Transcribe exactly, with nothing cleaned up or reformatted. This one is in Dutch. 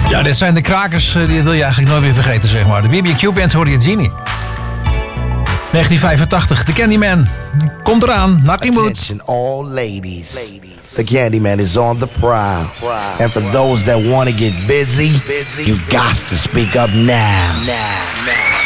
Ja, dit zijn de krakers, die wil je eigenlijk nooit meer vergeten, zeg maar. De B B Q Band hoorde je Genie. negentien vijfentachtig, de Candyman. Komt eraan, Knocking Boots. Attention all ladies. The Candyman is on the prowl. And for those that want to get busy, you got to speak up now. Now, now.